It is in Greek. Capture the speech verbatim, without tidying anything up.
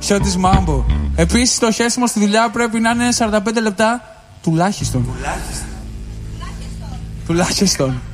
Χιώτης Μάμπο. Επίσης το χέσιμο στη δουλειά πρέπει να είναι σαράντα πέντε λεπτά τουλάχιστον. Τουλάχιστον. Τουλάχιστον.